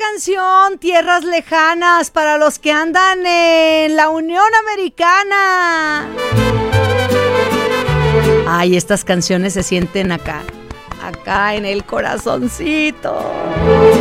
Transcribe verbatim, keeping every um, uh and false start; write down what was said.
canción, Tierras Lejanas, para los que andan en la Unión Americana. Ay, estas canciones se sienten acá, acá en el corazoncito.